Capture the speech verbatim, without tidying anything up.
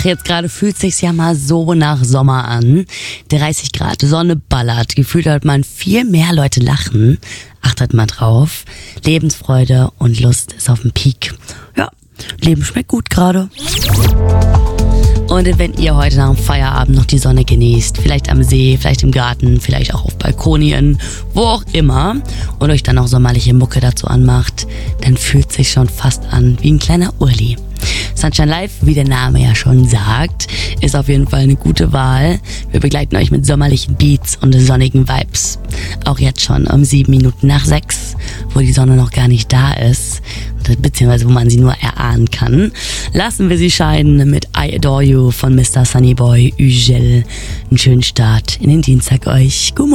jetzt gerade fühlt sich's ja mal so nach Sommer an. dreißig Grad, Sonne ballert, gefühlt hört man viel mehr Leute lachen. Achtet mal drauf. Lebensfreude und Lust ist auf dem Peak. Ja, Leben schmeckt gut gerade. Und wenn ihr heute nach dem Feierabend noch die Sonne genießt, vielleicht am See, vielleicht im Garten, vielleicht auch auf Balkonien, wo auch immer, und euch dann auch sommerliche Mucke dazu anmacht, dann fühlt sich schon fast an wie ein kleiner Urli. Sunshine Live, wie der Name ja schon sagt, ist auf jeden Fall eine gute Wahl. Wir begleiten euch mit sommerlichen Beats und sonnigen Vibes. Auch jetzt schon um sieben Minuten nach sechs, wo die Sonne noch gar nicht da ist, beziehungsweise wo man sie nur erahnen kann, lassen wir sie scheinen mit I Adore You von Mister Sunnyboy Ugel. Einen schönen Start in den Dienstag euch. Guten Morgen.